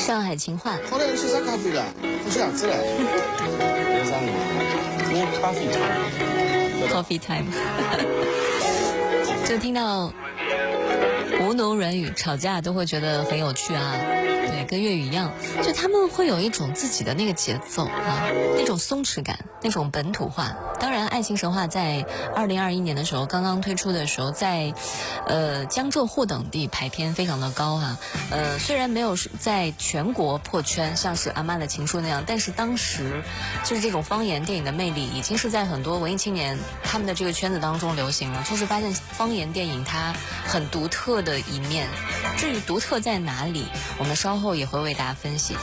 上海秦汉。 好多人去啥咖啡了？不是样子了。有啥呢？我咖啡 Coffee time。就听到吴侬软语吵架都会觉得很有趣啊。对，跟粤语一样，就他们会有一种自己的那个节奏啊，那种松弛感，那种本土化。当然，《爱情神话》在2021年的时候刚刚推出的时候，在江浙沪等地排片非常的高啊。虽然没有在全国破圈，像是《阿妈的情书》那样，但是当时就是这种方言电影的魅力，已经是在很多文艺青年他们的这个圈子当中流行了。就是发现方言电影它很独特的一面。至于独特在哪里，我们稍后也会为大家分析一下。